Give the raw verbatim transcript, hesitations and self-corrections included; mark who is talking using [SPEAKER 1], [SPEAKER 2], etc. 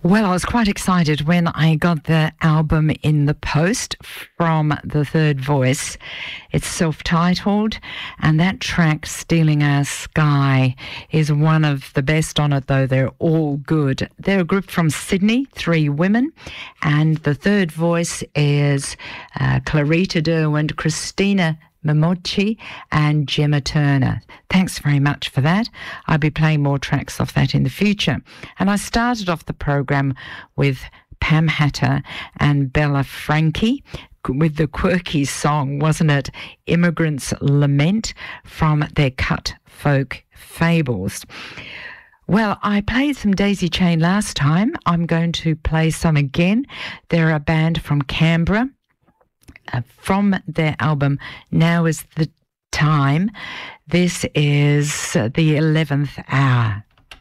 [SPEAKER 1] Well, I was quite excited when I got the album in the post from The Third Voice. It's self-titled, and that track, Stealing Our Sky, is one of the best on it, though they're all good. They're a group from Sydney, three women, and The Third Voice is uh, Clarita Derwent, Christina Momochi and Gemma Turner. Thanks very much for that. I'll be playing more tracks off that in the future. And I started off the program with Pam Hatter and Bella Frankie with the quirky song, wasn't it? Immigrants Lament, from their Cut Folk Fables. Well, I played some Daisy Chain last time. I'm going to play some again. They're a band from Canberra. Uh, from their album Now Is the Time. This is uh, The eleventh Hour.